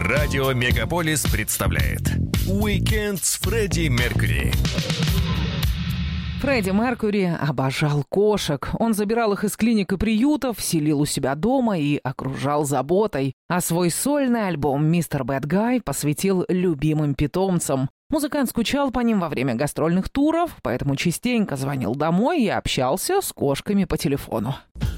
Радио Мегаполис представляет «Уикенд с Фредди Меркьюри». Фредди Меркьюри обожал кошек. Он забирал их из клиник и приютов, селил у себя дома и окружал заботой. А свой сольный альбом «Мистер Бэд Гай» посвятил любимым питомцам. Музыкант скучал по ним во время гастрольных туров, поэтому частенько звонил домой и общался с кошками по телефону.